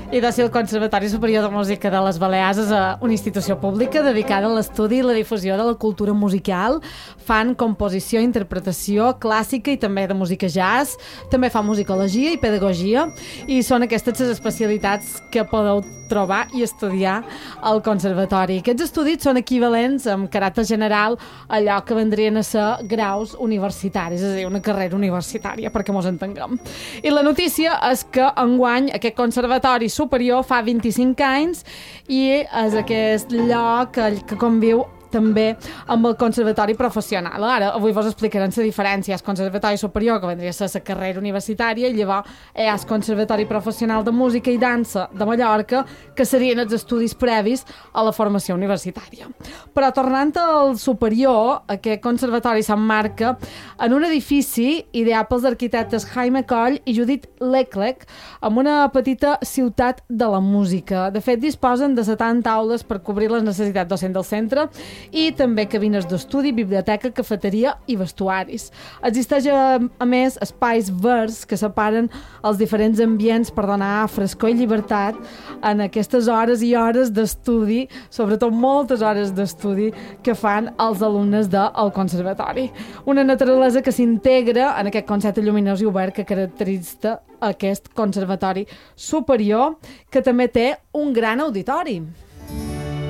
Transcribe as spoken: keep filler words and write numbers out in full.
I de ser el Conservatori Superior de Música de les Balears és una institució pública dedicada a l'estudi i la difusió de la cultura musical. Fan composició, interpretació clàssica i també de música jazz. També fa musicologia i pedagogia i són aquestes les especialitats que podeu trobar i estudiar al Conservatori. Aquests estudis són equivalents amb caràcter general a allò que vendrien a ser graus universitaris, és a dir, una carrera universitària, perquè mos entenguem. I la notícia és que enguany aquest Conservatori Superior fa vint-i-cinc anys i és aquest lloc que conviu també amb el Conservatori Professional. Ara, avui vos explicarem la diferència. És Conservatori Superior, que vendria a ser la carrera universitària, i llavors hi ha el Conservatori Professional de Música i Dansa de Mallorca, que serien els estudis previs a la formació universitària. Però tornant al superior, aquest conservatori s'emmarca en un edifici ideat pels arquitectes Jaime Coll i Judith Leclerc, amb una petita ciutat de la música. De fet, disposen de setanta aules per cobrir les necessitats docents del centre i també cabines d'estudi, biblioteca, cafeteria i vestuaris. Existeix, a, a més, espais verds que separen els diferents ambients per donar frescor i llibertat en aquestes hores i hores d'estudi, sobretot moltes hores d'estudi que fan els alumnes del conservatori. Una naturalesa que s'integra en aquest concepte lluminós i obert que caracteritza aquest conservatori superior, que també té un gran auditori.